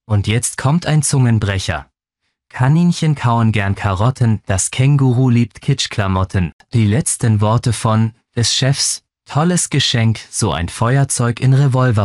Und jetzt kommt ein Zungenbrecher. Kaninchen kauen gern Karotten, das Känguru liebt Kitschklamotten. Die letzten Worte des Chefs. Tolles Geschenk, so ein Feuerzeug in Revolver.